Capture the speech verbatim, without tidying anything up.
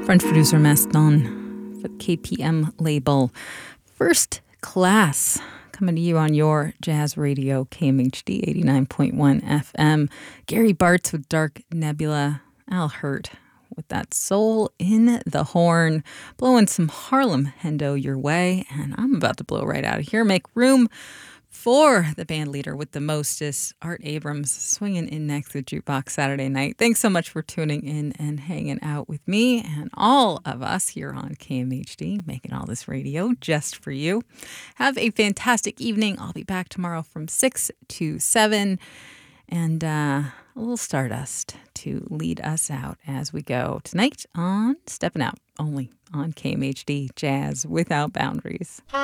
French producer Maston for the K P M label. First Class coming to you on your jazz radio, K M H D eighty-nine point one F M. Gary Bartz with Dark Nebula. Al Hurt with that Soul in the Horn. Blowing some Harlem Hendo your way. And I'm about to blow right out of here. Make room for the band leader with the mostest, Art Abrams, swinging in next with Jukebox Saturday Night. Thanks so much for tuning in and hanging out with me and all of us here on K M H D, making all this radio just for you. Have a fantastic evening. I'll be back tomorrow from six to seven. And uh, a little Stardust to lead us out as we go tonight on Stepping Out, only on K M H D Jazz Without Boundaries.